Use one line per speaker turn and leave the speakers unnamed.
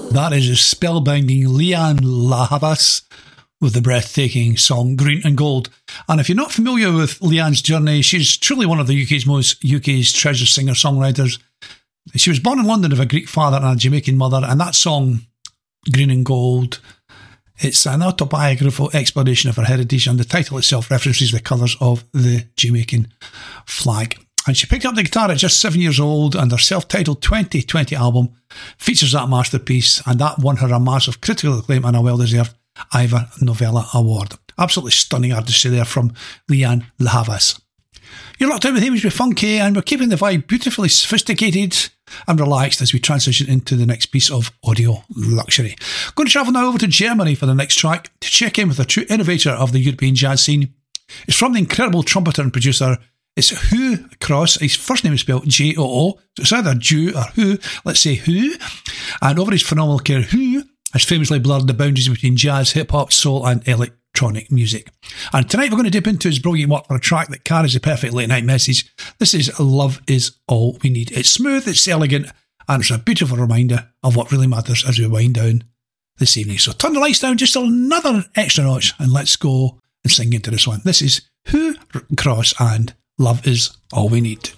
That is a spellbinding Lianne La Havas with the breathtaking song Green and Gold. And if you're not familiar with Leanne's journey, she's truly one of the UK's treasure singer-songwriters. She was born in London of a Greek father and a Jamaican mother, and that song, Green and Gold, it's an autobiographical exploration of her heritage, and the title itself references the colours of the Jamaican flag. And she picked up the guitar at just 7 years old, and her self-titled 2020 album features that masterpiece, and that won her a massive critical acclaim and a well-deserved Ivor Novello Award. Absolutely stunning artistry there from Lianne La Havas. You're locked in with Hamish Funky, and we're keeping the vibe beautifully sophisticated and relaxed as we transition into the next piece of audio luxury. Going to travel now over to Germany for the next track to check in with a true innovator of the European jazz scene. It's from the incredible trumpeter and producer. It's Hugh Cross. His first name is spelled Joo, so it's either Jew or Who. Let's say Who. And over his phenomenal career, Hugh has famously blurred the boundaries between jazz, hip-hop, soul and electronic music. And tonight we're going to dip into his brilliant work for a track that carries the perfect late-night message. This is Love Is All We Need. It's smooth, it's elegant, and it's a beautiful reminder of what really matters as we wind down this evening. So turn the lights down just another extra notch and let's go and sing into this one. This is Hugh Cross and Love Is All We Need.